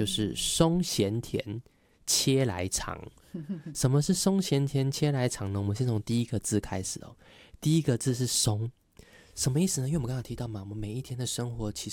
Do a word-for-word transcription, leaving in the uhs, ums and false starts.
就是松咸甜切来尝。什么是松咸甜切来尝呢？我们先从第一个字开始哦。第一个字是松，什么意思呢？因为我们刚刚提到嘛，我们每一天的生活其